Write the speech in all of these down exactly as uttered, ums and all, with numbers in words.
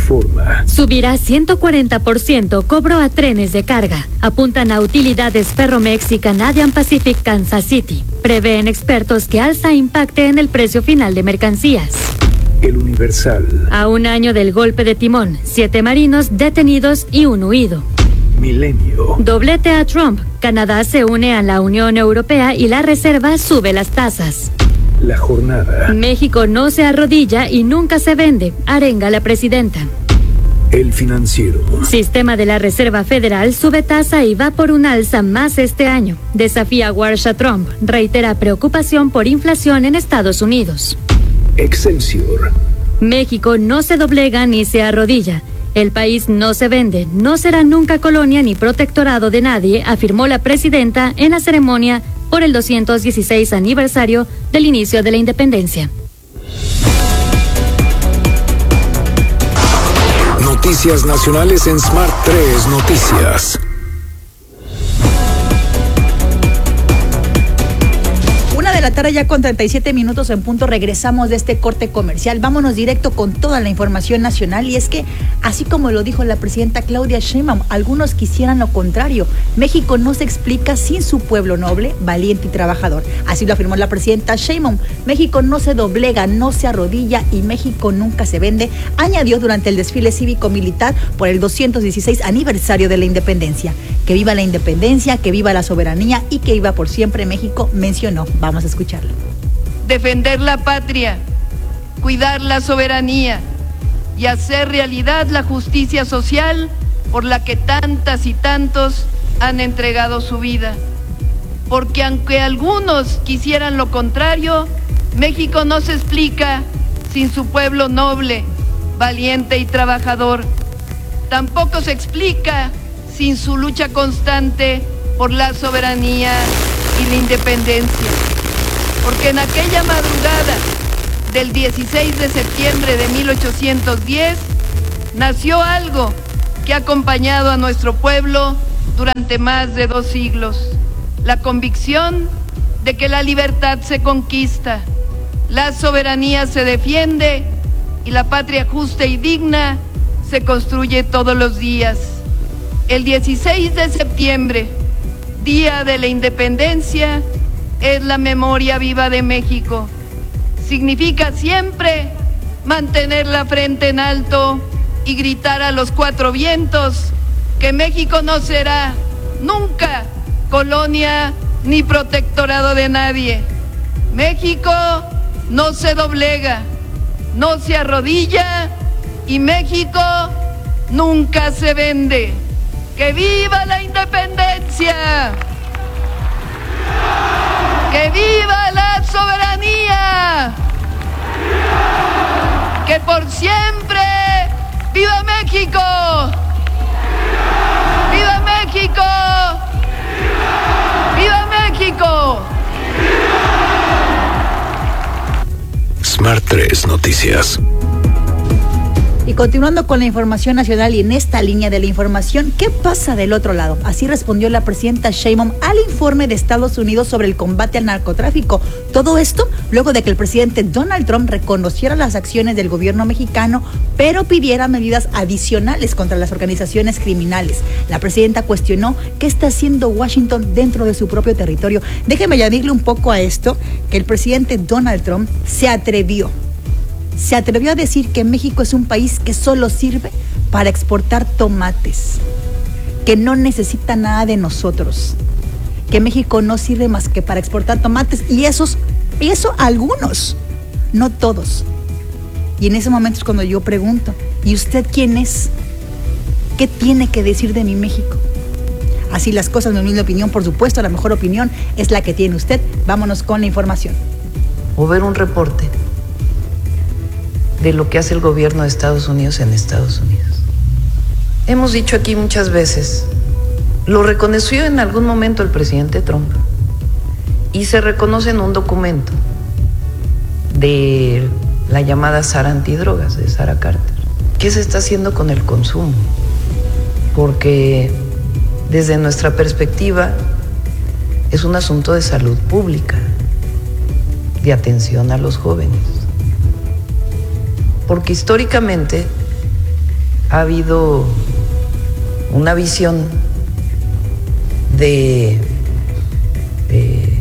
Reforma. Subirá ciento cuarenta por ciento cobro a trenes de carga. Apuntan a utilidades Ferromex y Canadian Pacific Kansas City. Prevén expertos que alza impacte en el precio final de mercancías. El Universal. A un año del golpe de timón, siete marinos detenidos y un huido. Milenio. Doblete a Trump. Canadá se une a la Unión Europea y la Reserva sube las tasas. La Jornada. México no se arrodilla y nunca se vende, arenga la presidenta. El Financiero. Sistema de la Reserva Federal sube tasa y va por un alza más este año. Desafía Walsh a Trump. Reitera preocupación por inflación en Estados Unidos. Excelsior. México no se doblega ni se arrodilla. El país no se vende, no será nunca colonia ni protectorado de nadie, afirmó la presidenta en la ceremonia por el doscientos dieciséis aniversario del inicio de la independencia. Noticias nacionales en Smart tres Noticias. De la tarde ya con treinta y siete minutos en punto, regresamos de este corte comercial. Vámonos directo con toda la información nacional, y es que así como lo dijo la presidenta Claudia Sheinbaum, algunos quisieran lo contrario. México no se explica sin su pueblo noble, valiente y trabajador. Así lo afirmó la presidenta Sheinbaum. México no se doblega, no se arrodilla y México nunca se vende, añadió durante el desfile cívico-militar por el doscientos dieciséis aniversario de la independencia. Que viva la independencia, que viva la soberanía y que viva por siempre México, mencionó. Vamos a escucharlo. Defender la patria, cuidar la soberanía y hacer realidad la justicia social por la que tantas y tantos han entregado su vida. Porque aunque algunos quisieran lo contrario, México no se explica sin su pueblo noble, valiente y trabajador. Tampoco se explica sin su lucha constante por la soberanía y la independencia. Porque en aquella madrugada del dieciséis de septiembre de mil ochocientos diez nació algo que ha acompañado a nuestro pueblo durante más de dos siglos: la convicción de que la libertad se conquista, la soberanía se defiende y la patria justa y digna se construye todos los días. El dieciséis de septiembre, Día de la Independencia, es la memoria viva de México. Significa siempre mantener la frente en alto y gritar a los cuatro vientos que México no será nunca colonia ni protectorado de nadie. México no se doblega, no se arrodilla y México nunca se vende. ¡Que viva la independencia! ¡Que viva la soberanía! ¡Que por siempre viva México! ¡Viva México! ¡Viva México! Smart tres Noticias. Y continuando con la información nacional y en esta línea de la información, ¿qué pasa del otro lado? Así respondió la presidenta Sheinbaum al informe de Estados Unidos sobre el combate al narcotráfico. Todo esto luego de que el presidente Donald Trump reconociera las acciones del gobierno mexicano, pero pidiera medidas adicionales contra las organizaciones criminales. La presidenta cuestionó qué está haciendo Washington dentro de su propio territorio. Déjeme añadirle un poco a esto, que el presidente Donald Trump se atrevió Se atrevió a decir que México es un país que solo sirve para exportar tomates, que no necesita nada de nosotros, que México no sirve más que para exportar tomates, y esos, y eso algunos, no todos. Y en ese momento es cuando yo pregunto, ¿y usted quién es? ¿Qué tiene que decir de mi México? Así las cosas, mi humilde opinión, por supuesto, la mejor opinión es la que tiene usted. Vámonos con la información. O ver un reporte de lo que hace el gobierno de Estados Unidos en Estados Unidos. Hemos dicho aquí muchas veces, lo reconoció en algún momento el presidente Trump, y se reconoce en un documento de la llamada Sara Antidrogas, de Sara Carter. ¿Qué se está haciendo con el consumo? Porque desde nuestra perspectiva es un asunto de salud pública, de atención a los jóvenes. Porque históricamente ha habido una visión de, de,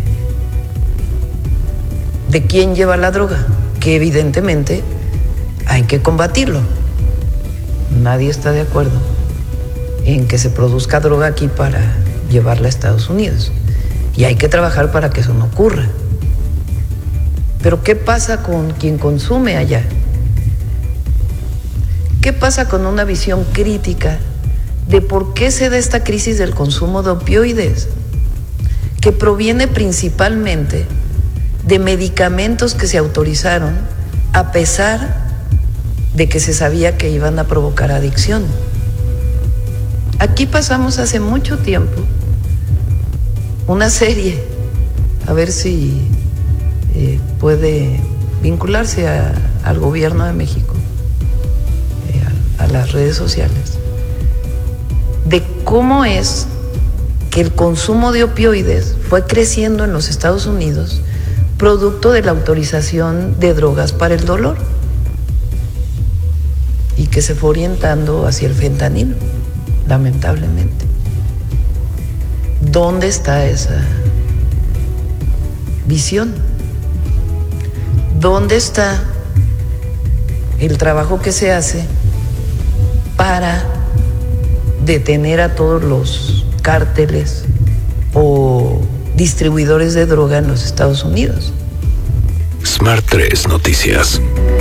de quién lleva la droga, que evidentemente hay que combatirlo. Nadie está de acuerdo en que se produzca droga aquí para llevarla a Estados Unidos. Y hay que trabajar para que eso no ocurra. Pero ¿qué pasa con quien consume allá? ¿Qué pasa con una visión crítica de por qué se da esta crisis del consumo de opioides? Que proviene principalmente de medicamentos que se autorizaron a pesar de que se sabía que iban a provocar adicción. Aquí pasamos hace mucho tiempo una serie, a ver si eh, puede vincularse a, al gobierno de México, eh, a, a las redes sociales, de cómo es que el consumo de opioides fue creciendo en los Estados Unidos producto de la autorización de drogas para el dolor y que se fue orientando hacia el fentanilo, lamentablemente. ¿Dónde está esa visión? ¿Dónde está el trabajo que se hace para detener a todos los cárteles o distribuidores de droga en los Estados Unidos? Smart tres Noticias.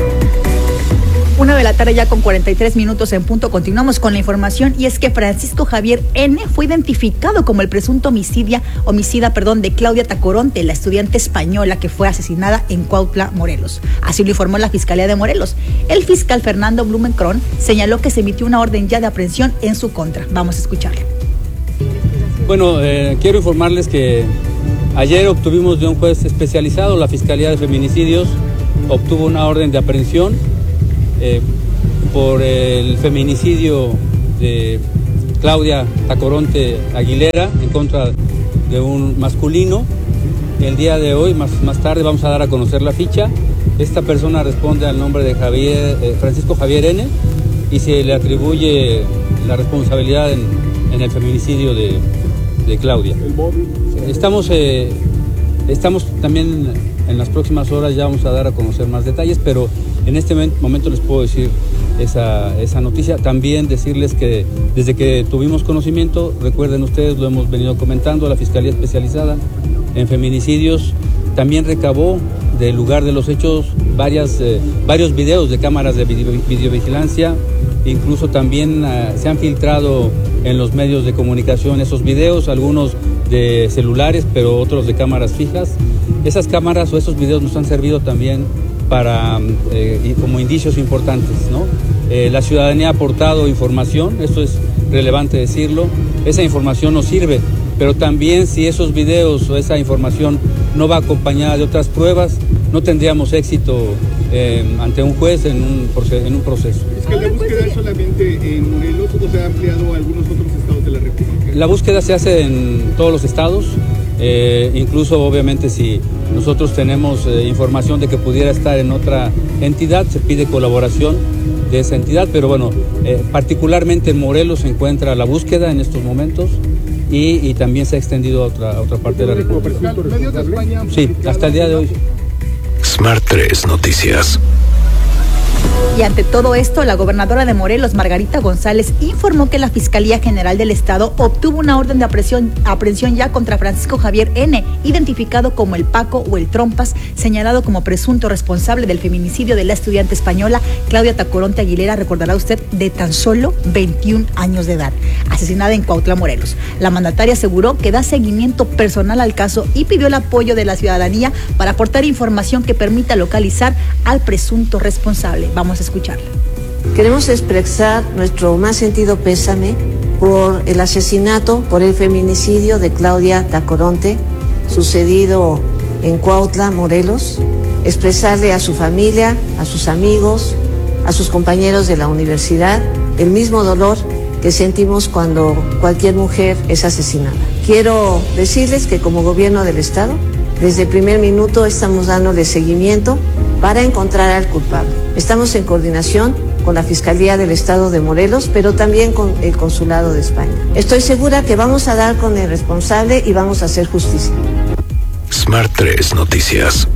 Una de la tarde ya con cuarenta y tres minutos en punto. Continuamos con la información y es que Francisco Javier N. fue identificado como el presunto homicida, homicida perdón, de Claudia Tacoronte, la estudiante española que fue asesinada en Cuautla, Morelos. Así lo informó la Fiscalía de Morelos. El fiscal Fernando Blumenkron señaló que se emitió una orden ya de aprehensión en su contra. Vamos a escucharlo. Bueno, eh, quiero informarles que ayer obtuvimos de un juez especializado, la Fiscalía de Feminicidios obtuvo una orden de aprehensión Eh, por el feminicidio de Claudia Tacoronte Aguilera en contra de un masculino. El día de hoy, más, más tarde, vamos a dar a conocer la ficha. Esta persona responde al nombre de Javier, eh, Francisco Javier N. y se le atribuye la responsabilidad en, en el feminicidio de, de Claudia. Estamos, eh, estamos también en las próximas horas, ya vamos a dar a conocer más detalles, pero en este momento les puedo decir esa, esa noticia. También decirles que desde que tuvimos conocimiento, recuerden ustedes, lo hemos venido comentando, la Fiscalía Especializada en Feminicidios también recabó del lugar de los hechos varias, eh, varios videos de cámaras de video, videovigilancia. Incluso también eh, se han filtrado en los medios de comunicación esos videos, algunos de celulares, pero otros de cámaras fijas. Esas cámaras o esos videos nos han servido también para eh, como indicios importantes, ¿no? Eh, la ciudadanía ha aportado información, esto es relevante decirlo, esa información nos sirve, pero también si esos videos o esa información no va acompañada de otras pruebas, no tendríamos éxito eh, ante un juez en un, en un proceso. ¿Es que la búsqueda es solamente en Morelos o se ha ampliado a algunos otros estados de la República? La búsqueda se hace en todos los estados. Eh, incluso obviamente si nosotros tenemos eh, información de que pudiera estar en otra entidad, se pide colaboración de esa entidad, pero bueno, eh, particularmente en Morelos se encuentra la búsqueda en estos momentos y, y también se ha extendido a otra, a otra parte de la República. Sí, hasta el día de hoy. Smart tres Noticias. Y ante todo esto, la gobernadora de Morelos, Margarita González, informó que la Fiscalía General del Estado obtuvo una orden de aprehensión, aprehensión ya contra Francisco Javier N., identificado como el Paco o el Trompas, señalado como presunto responsable del feminicidio de la estudiante española Claudia Tacoronte Aguilera, recordará usted, de tan solo veintiún años de edad, asesinada en Cuautla, Morelos. La mandataria aseguró que da seguimiento personal al caso y pidió el apoyo de la ciudadanía para aportar información que permita localizar al presunto responsable. Vamos a escucharla. Queremos expresar nuestro más sentido pésame por el asesinato, por el feminicidio de Claudia Tacoronte, sucedido en Cuautla, Morelos. Expresarle a su familia, a sus amigos, a sus compañeros de la universidad, el mismo dolor que sentimos cuando cualquier mujer es asesinada. Quiero decirles que como gobierno del Estado, desde el primer minuto estamos dándole seguimiento para encontrar al culpable. Estamos en coordinación con la Fiscalía del Estado de Morelos, pero también con el Consulado de España. Estoy segura que vamos a dar con el responsable y vamos a hacer justicia. Smart tres Noticias.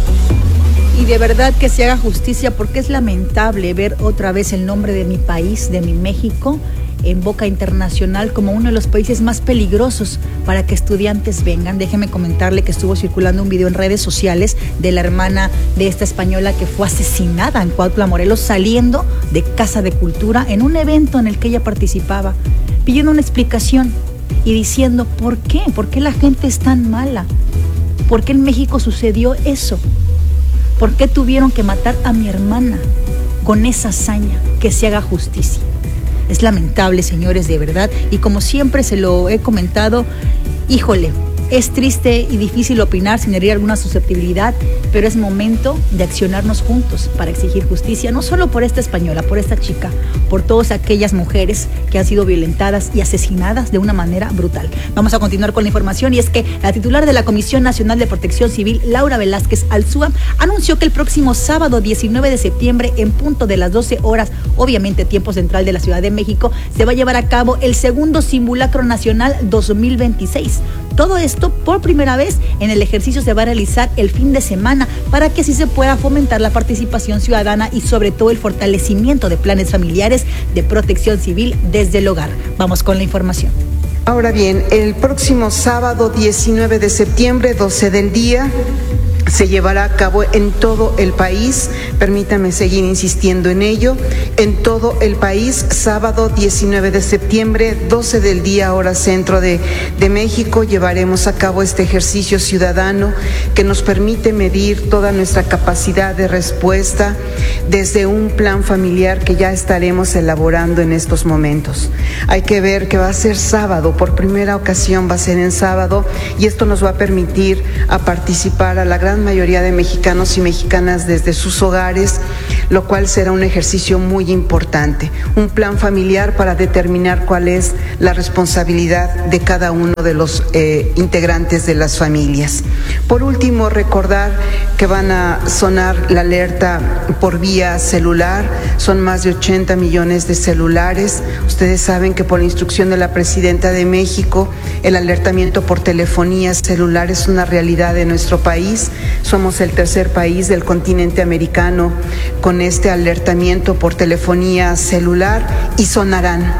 Y de verdad que se haga justicia, porque es lamentable ver otra vez el nombre de mi país, de mi México, en boca internacional como uno de los países más peligrosos para que estudiantes vengan. Déjeme comentarle que estuvo circulando un video en redes sociales de la hermana de esta española que fue asesinada en Cuautla, Morelos, saliendo de Casa de Cultura en un evento en el que ella participaba, pidiendo una explicación y diciendo ¿por qué? ¿Por qué la gente es tan mala? ¿Por qué en México sucedió eso? ¿Por qué tuvieron que matar a mi hermana? Con esa hazaña, que se haga justicia. Es lamentable, señores, de verdad, y como siempre se lo he comentado, híjole, es triste y difícil opinar sin herir alguna susceptibilidad, pero es momento de accionarnos juntos para exigir justicia, no solo por esta española, por esta chica, por todas aquellas mujeres que han sido violentadas y asesinadas de una manera brutal. Vamos a continuar con la información, y es que la titular de la Comisión Nacional de Protección Civil, Laura Velázquez Alzúa, anunció que el próximo sábado diecinueve de septiembre, en punto de las doce horas, obviamente tiempo central de la Ciudad de México, se va a llevar a cabo el segundo Simulacro Nacional dos mil veintiséis. Todo esto por primera vez en el ejercicio se va a realizar el fin de semana para que así se pueda fomentar la participación ciudadana y sobre todo el fortalecimiento de planes familiares de protección civil desde el hogar. Vamos con la información. Ahora bien, el próximo sábado diecinueve de septiembre, doce del día, se llevará a cabo en todo el país, permítame seguir insistiendo en ello, en todo el país, sábado diecinueve de septiembre, doce del día, hora centro de, de México, llevaremos a cabo este ejercicio ciudadano que nos permite medir toda nuestra capacidad de respuesta desde un plan familiar que ya estaremos elaborando en estos momentos. Hay que ver que va a ser sábado, por primera ocasión va a ser en sábado, y esto nos va a permitir a participar a la gran mayoría de mexicanos y mexicanas desde sus hogares, lo cual será un ejercicio muy importante, un plan familiar para determinar cuál es la responsabilidad de cada uno de los eh, integrantes de las familias. Por último, recordar que van a sonar la alerta por vía celular, son más de ochenta millones de celulares. Ustedes saben que por instrucción de la Presidenta de México, el alertamiento por telefonía celular es una realidad de nuestro país. Somos el tercer país del continente americano con este alertamiento por telefonía celular, y sonarán,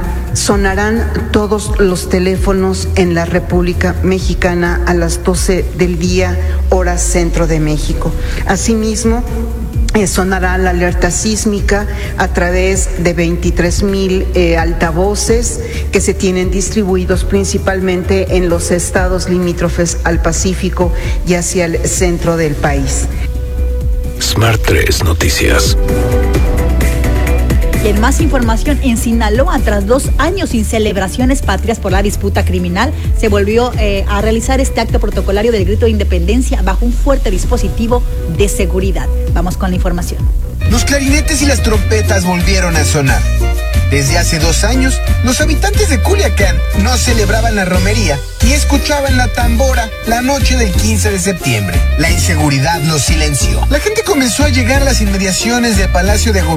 sonarán todos los teléfonos en la República Mexicana a las doce del día, hora centro de México. Asimismo, Eh, sonará la alerta sísmica a través de veintitrés mil eh, altavoces que se tienen distribuidos principalmente en los estados limítrofes al Pacífico y hacia el centro del país. Smart tres Noticias. Y en más información, en Sinaloa, tras dos años sin celebraciones patrias por la disputa criminal, se volvió eh, a realizar este acto protocolario del grito de independencia bajo un fuerte dispositivo de seguridad. Vamos con la información. Los clarinetes y las trompetas volvieron a sonar. Desde hace dos años, los habitantes de Culiacán no celebraban la romería y escuchaban la tambora la noche del quince de septiembre. La inseguridad los silenció. La gente comenzó a llegar a las inmediaciones del Palacio de Gobierno